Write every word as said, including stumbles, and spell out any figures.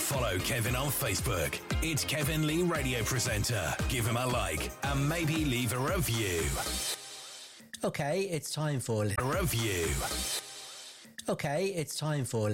Follow Kevin on Facebook. It's Kevin Lee Radio Presenter. Give him a like and maybe leave a review. Okay, it's time for... A review. Okay, it's time for...